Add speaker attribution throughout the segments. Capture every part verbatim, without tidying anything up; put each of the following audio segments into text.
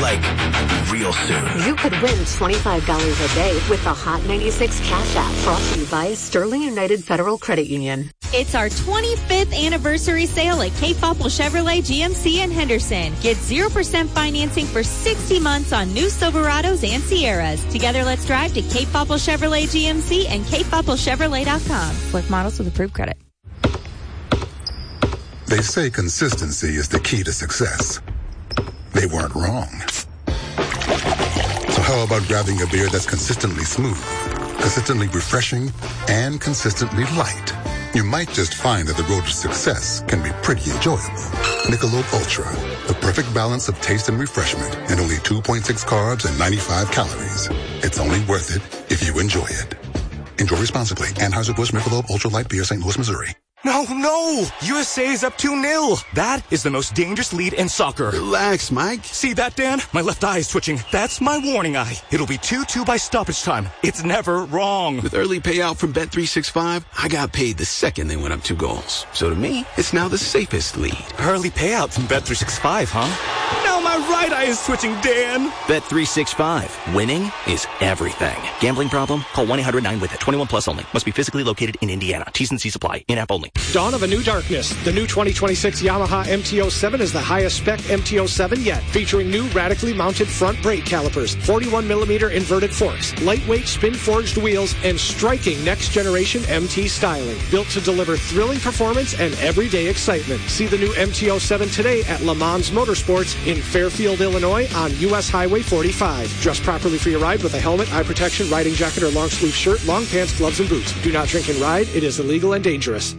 Speaker 1: Like, real soon.
Speaker 2: You could win twenty-five dollars a day with the Hot ninety-six Cash App, brought to you by Sterling United Federal Credit Union.
Speaker 3: It's our twenty-fifth anniversary sale at Cape Popple Chevrolet G M C in Henderson. Get zero percent financing for sixty months on new Silverados and Sierras. Together, let's drive to Cape Popple Chevrolet G M C and cape popple chevrolet dot com. Select models with approved credit.
Speaker 4: They say consistency is the key to success. They weren't wrong. So how about grabbing a beer that's consistently smooth, consistently refreshing, and consistently light? You might just find that the road to success can be pretty enjoyable. Michelob Ultra, the perfect balance of taste and refreshment, and only two point six carbs and ninety-five calories. It's only worth it if you enjoy it. Enjoy responsibly. Anheuser-Busch Michelob Ultra Light Beer, Saint Louis, Missouri.
Speaker 5: No, no! U S A is up two nil. That is the most dangerous lead in soccer.
Speaker 6: Relax, Mike.
Speaker 5: See that, Dan? My left eye is twitching. That's my warning eye. It'll be two two by stoppage time. It's never wrong.
Speaker 6: With early payout from Bet three sixty-five, I got paid the second they went up two goals. So to me, it's now the safest lead.
Speaker 5: Early payout from Bet three sixty-five, huh? Now my right eye is twitching, Dan.
Speaker 1: Bet three sixty-five. Winning is everything. Gambling problem? Call one eight hundred nine with it. twenty-one plus only. Must be physically located in Indiana. T's and C's apply. In-app only.
Speaker 7: Dawn of a new darkness. The new twenty twenty-six Yamaha M T oh seven is the highest spec M T oh seven yet, featuring new radically mounted front brake calipers, forty-one millimeter inverted forks, lightweight spin-forged wheels, and striking next-generation M T styling. Built to deliver thrilling performance and everyday excitement. See the new M T oh seven today at Le Mans Motorsports in Fairfield, Illinois on U S Highway forty-five. Dress properly for your ride with a helmet, eye protection, riding jacket, or long-sleeve shirt, long pants, gloves, and boots. Do not drink and ride. It is illegal and dangerous.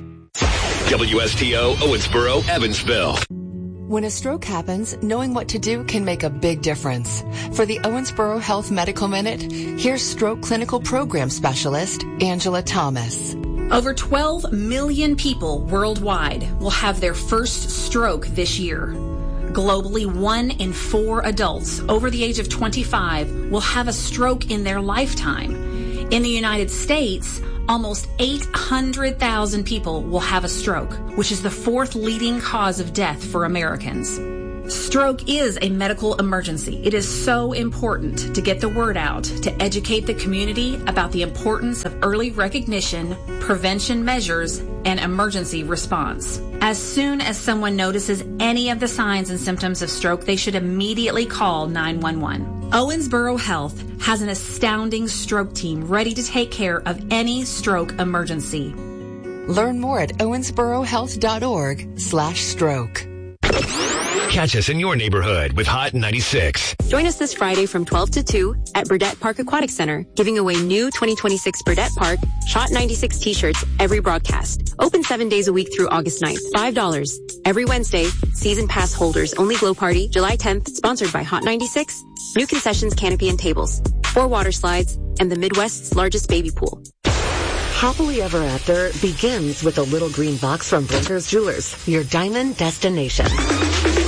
Speaker 8: W S T O, Owensboro, Evansville.
Speaker 9: When a stroke happens, knowing what to do can make a big difference. For the Owensboro Health Medical Minute, here's stroke clinical program specialist Angela Thomas.
Speaker 10: Over twelve million people worldwide will have their first stroke this year. Globally, one in four adults over the age of twenty-five will have a stroke in their lifetime. In the United States, almost eight hundred thousand people will have a stroke, which is the fourth leading cause of death for Americans. Stroke is a medical emergency. It is so important to get the word out, to educate the community about the importance of early recognition, prevention measures, and emergency response. As soon as someone notices any of the signs and symptoms of stroke, they should immediately call nine one one. Owensboro Health has an astounding stroke team ready to take care of any stroke emergency.
Speaker 9: Learn more at owensborohealth.org slash stroke.
Speaker 8: Catch us in your neighborhood with Hot ninety-six.
Speaker 2: Join us this Friday from twelve to two at Burdett Park Aquatic Center, giving away new twenty twenty-six Burdett Park Hot ninety-six t-shirts every broadcast. Open seven days a week through August ninth. five dollars. Every Wednesday, season pass holders only glow party, July tenth, sponsored by Hot ninety-six. New concessions, canopy, and tables. Four water slides, and the Midwest's largest baby pool. Happily Ever After begins with a little green box from Brinker's Jewelers, your diamond destination.